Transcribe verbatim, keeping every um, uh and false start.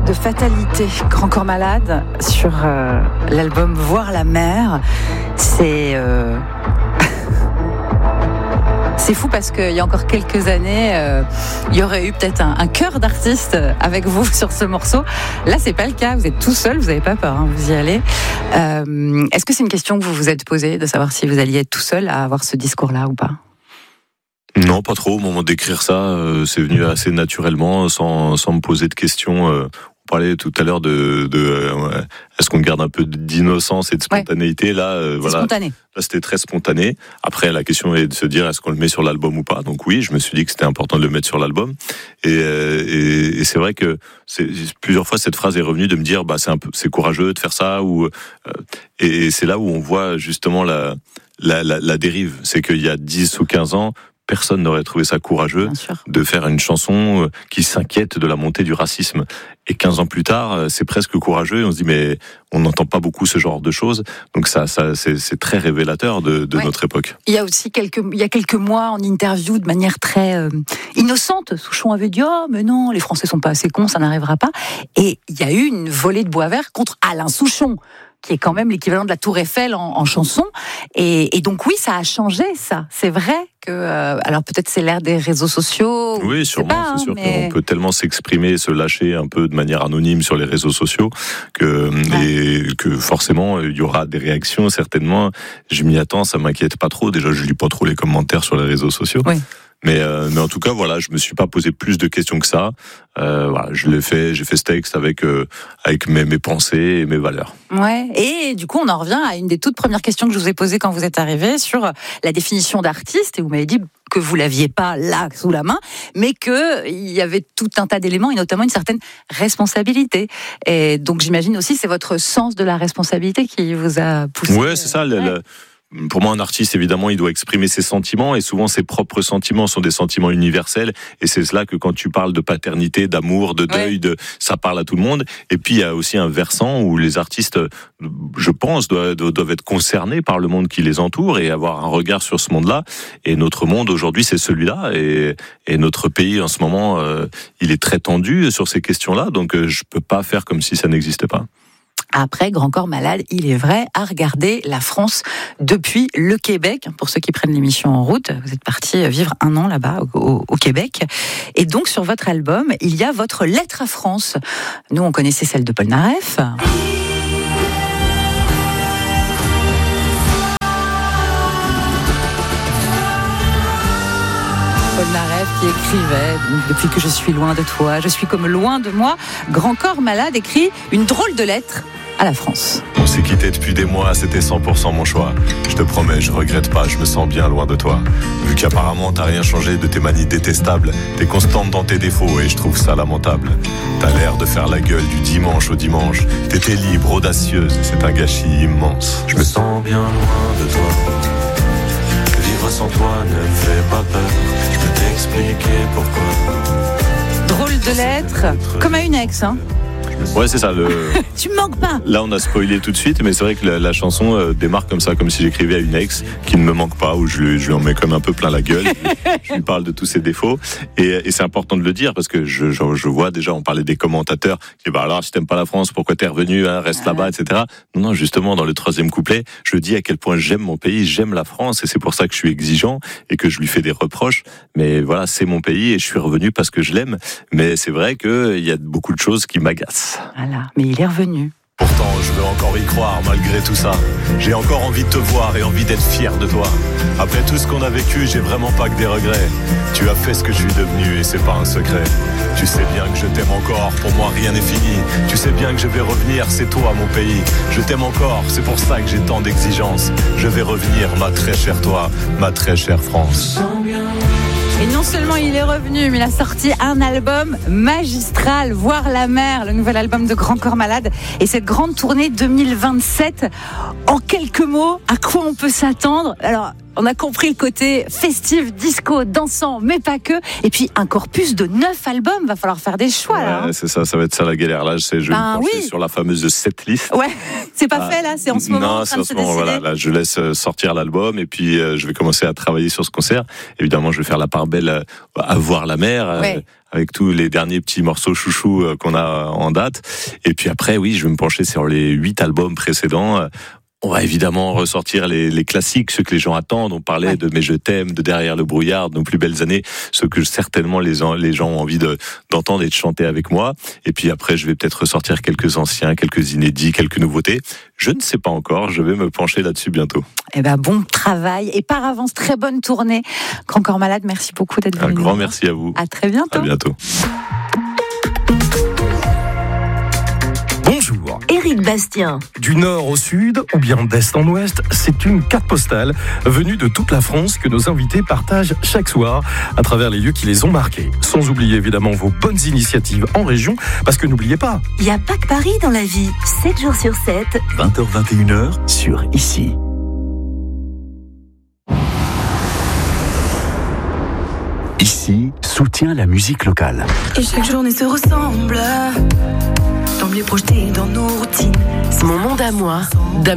de fatalité, Grand Corps Malade, sur euh, l'album Voir la mer. C'est... Euh... C'est fou parce qu'il y a encore quelques années, euh, il y aurait eu peut-être un, un chœur d'artistes avec vous sur ce morceau. Là, c'est pas le cas. Vous êtes tout seul, vous n'avez pas peur, hein, vous y allez. Euh, est-ce que c'est une question que vous vous êtes posée, de savoir si vous alliez être tout seul à avoir ce discours-là ou pas ? Non, pas trop. Au moment d'écrire ça, euh, c'est venu assez naturellement, sans, sans me poser de questions. Euh, on parlait tout à l'heure de, de euh, est-ce qu'on garde un peu d'innocence et de spontanéité ? Ouais. Là, euh, c'est voilà. Spontané. Là, c'était très spontané. Après, la question est de se dire est-ce qu'on le met sur l'album ou pas. Donc oui, je me suis dit que c'était important de le mettre sur l'album. Et, euh, et, et c'est vrai que c'est, plusieurs fois cette phrase est revenue de me dire bah c'est un peu, c'est courageux de faire ça ou euh, et, et c'est là où on voit justement la la, la, la dérive. C'est qu'il y a dix ou quinze ans. Personne n'aurait trouvé ça courageux de faire une chanson qui s'inquiète de la montée du racisme. Et quinze ans plus tard, c'est presque courageux. Et on se dit, mais on n'entend pas beaucoup ce genre de choses. Donc ça, ça c'est, c'est très révélateur de, de ouais. notre époque. Il y a aussi quelques, il y a quelques mois, en interview, de manière très euh, innocente, Souchon avait dit, oh, mais non, les Français sont pas assez cons, ça n'arrivera pas. Et il y a eu une volée de bois vert contre Alain Souchon, qui est quand même l'équivalent de la Tour Eiffel en, en chanson. Et, et donc oui, ça a changé, ça. C'est vrai que... Euh, alors peut-être c'est l'ère des réseaux sociaux. Oui, sûrement, pas, c'est sûr mais... qu'on peut tellement s'exprimer, se lâcher un peu de manière anonyme sur les réseaux sociaux que, ouais. et que forcément, il y aura des réactions, certainement. Je m'y attends, ça m'inquiète pas trop. Déjà, je lis pas trop les commentaires sur les réseaux sociaux. Oui. Mais, euh, mais en tout cas, voilà, je me suis pas posé plus de questions que ça. Euh, voilà, je l'ai fait, j'ai fait ce texte avec euh, avec mes, mes pensées et mes valeurs. Ouais. Et du coup, on en revient à une des toutes premières questions que je vous ai posées quand vous êtes arrivé sur la définition d'artiste. Et vous m'avez dit que vous l'aviez pas là sous la main, mais que il y avait tout un tas d'éléments et notamment une certaine responsabilité. Et donc, j'imagine aussi, c'est votre sens de la responsabilité qui vous a poussé. Ouais, c'est ça. Le, ouais. le... Pour moi, un artiste, évidemment, il doit exprimer ses sentiments et souvent ses propres sentiments sont des sentiments universels et c'est cela que quand tu parles de paternité, d'amour, de deuil, ouais. de ça parle à tout le monde. Et puis, il y a aussi un versant où les artistes, je pense, doivent, doivent être concernés par le monde qui les entoure et avoir un regard sur ce monde-là. Et notre monde, aujourd'hui, c'est celui-là et, et notre pays, en ce moment, euh, il est très tendu sur ces questions-là. Donc, euh, je peux pas faire comme si ça n'existait pas. Après, Grand Corps Malade, il est vrai, à regarder la France depuis le Québec. Pour ceux qui prennent l'émission en route, vous êtes parti vivre un an là-bas, au, au Québec. Et donc, sur votre album, il y a votre lettre à France. Nous, on connaissait celle de Polnareff. Polnareff qui écrivait « Depuis que je suis loin de toi, je suis comme loin de moi ». Grand Corps Malade écrit une drôle de lettre à la France. On s'est quitté depuis des mois, c'était cent pour cent mon choix. Je te promets, je regrette pas, je me sens bien loin de toi. Vu qu'apparemment t'as rien changé de tes manies détestables, t'es constante dans tes défauts et je trouve ça lamentable. T'as l'air de faire la gueule du dimanche au dimanche. T'étais libre, audacieuse, c'est un gâchis immense. Je me sens bien loin de toi. Vivre sans toi ne me fait pas peur. Je peux t'expliquer pourquoi. Drôle de lettre, comme à une ex, hein. Ouais, c'est ça. Le... tu me manques pas. Là, on a spoilé tout de suite, mais c'est vrai que la, la chanson euh, démarre comme ça, comme si j'écrivais à une ex qui ne me manque pas, où je lui, je lui en mets comme un peu plein la gueule. Je lui parle de tous ses défauts. Et, et c'est important de le dire parce que je, je, je vois déjà, on parlait des commentateurs qui disent bah alors, si t'aimes pas la France, pourquoi t'es revenu, hein, reste ah. là-bas, et cetera. Non, non, justement, dans le troisième couplet, je dis à quel point j'aime mon pays, j'aime la France, et c'est pour ça que je suis exigeant et que je lui fais des reproches. Mais voilà, c'est mon pays et je suis revenu parce que je l'aime. Mais c'est vrai qu'il y a beaucoup de choses qui m'agacent. Voilà, mais il est revenu. Pourtant, je veux encore y croire malgré tout ça. J'ai encore envie de te voir et envie d'être fier de toi. Après tout ce qu'on a vécu, j'ai vraiment pas que des regrets. Tu as fait ce que je suis devenu et c'est pas un secret. Tu sais bien que je t'aime encore, pour moi rien n'est fini. Tu sais bien que je vais revenir, c'est toi mon pays. Je t'aime encore, c'est pour ça que j'ai tant d'exigences. Je vais revenir, ma très chère toi, ma très chère France. Et non seulement il est revenu, mais il a sorti un album magistral, Voir la mer, le nouvel album de Grand Corps Malade. Et cette grande tournée deux mille vingt-sept, en quelques mots, à quoi on peut s'attendre ? Alors, On a compris le côté festif, disco, dansant, mais pas que. Et puis un corpus de neuf albums, va falloir faire des choix ouais, là. Hein. C'est ça, ça va être ça la galère. Là, je, vais ben, me pencher oui. sur la fameuse setlist. Ouais, c'est pas ah, fait là, c'est en ce moment non, en train de en se ce moment, décider. Voilà, là, je laisse sortir l'album et puis euh, je vais commencer à travailler sur ce concert. Évidemment, je vais faire la part belle à, à voir la mer. Ouais. Euh, avec tous les derniers petits morceaux chouchous qu'on a en date. Et puis après, oui, je vais me pencher sur les huit albums précédents. On va évidemment ressortir les, les classiques, ceux que les gens attendent. On parlait ouais. de Mais je t'aime, de Derrière le brouillard, de Nos plus belles années, ceux que certainement les, les gens ont envie de, d'entendre et de chanter avec moi. Et puis après, je vais peut-être ressortir quelques anciens, quelques inédits, quelques nouveautés. Je ne sais pas encore, je vais me pencher là-dessus bientôt. Eh ben, bon travail et par avance, très bonne tournée. Grand Corps Malade, merci beaucoup d'être venu. Un grand merci à vous. À très bientôt. À bientôt. Bonjour. Éric Bastien. Du nord au sud ou bien d'est en ouest, c'est une carte postale venue de toute la France que nos invités partagent chaque soir à travers les lieux qui les ont marqués. Sans oublier évidemment vos bonnes initiatives en région, parce que n'oubliez pas, il n'y a pas que Paris dans la vie. sept jours sur sept. vingt heures vingt et une heures sur Ici. Ici, soutient la musique locale. Et chaque journée se ressemble. D'emblée projeté dans nos routines. Mon monde à moi.